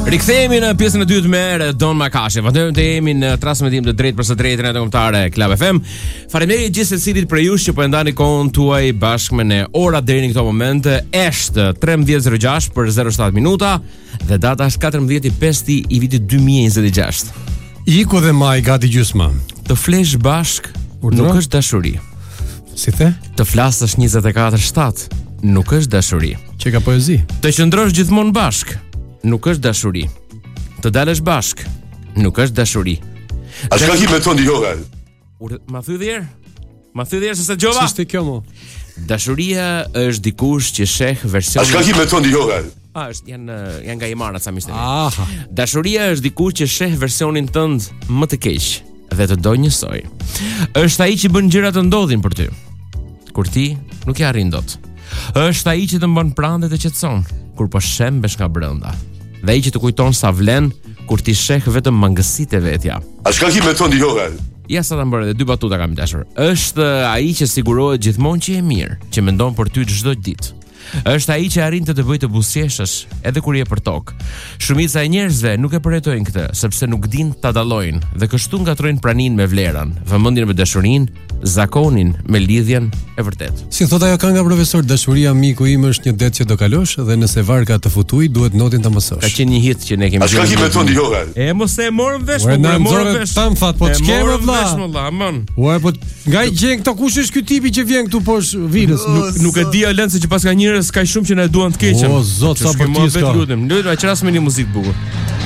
Rikthehemi në pjesën e dytë me Don Makashi. Vazhdojmë të jemi në transmetim të drejtë për së drejtën e kombëtare Club FM. Faleminderit gjithë secilit për ju që po e ndani kohën tuaj bashkë me ne. Ora deri në këto momente është 13:06 për 07 minuta dhe data është 14/5 i vitit 2026. Iku dhe maj gati gjysma. Të flesh bashk nuk është dashuri. Si the? Të flasësh 24/7 nuk është dashuri. Që ka poezi. Të qëndrosh gjithmonë bashk nuk është dashuri. Të dalësh bashk nuk është dashuri. A shka ki me tonë dihoga? Ma thuj dherë? Ma thuj dherë se se gjova? Ç'është kjo mo? Dashuria është dikush që sheh version. A shka ki me tonë dihoga? Janë nga Imara ca misteri. Aha. Dashuria është dikush që sheh versionin tënd më të keq dhe të do njësoj. Është ai që bën gjëra të ndodhin për ty, kur ti nuk i arrin dot. Është ai që të mban pranë dhe të qetëson kur po shembesh nga brenda. Dhe ai që të kujton sa vlen kur ti sheh vetëm mangësitë e vetja. A shka ki me tonë dihoga? Ja sa ta mbërë dhe 2 batuta kam dashur. Është ai që sigurohet gjithmonë që je mirë, që mendon për ty çdo ditë. Është ai që arrin të të bëjë të buzëqeshësh edhe kur je për tokë. Shumica e njerëzve nuk e përjetojnë këtë, sepse nuk dinë ta dallojnë dhe kështu ngatrojnë praninë me vlerën, vëmendjen me dashurinë, zakonin me lidhjen e vërtet. Si thot ajo kënga profesor, dashuria miku im është një det që do kalosh dhe nëse varka të futuj duhet notin ta mësosh. Ka qenë një hit që ne kemi. A shka ki me tonë dihoga? E mos e morëm vesh, Ue, po na e morëm nxorë vesh. tam fat, po ç'kemë vlla. Aman. Ue, po nga i gjen këto kush është ky tipi që vjen këtu poshtë virës? Nuk e di Alen se që pas ka njerëz kaq shumë që na duan të keqen. O zot sa bërtis ka. Lutem, qeras me një muzikë bukur.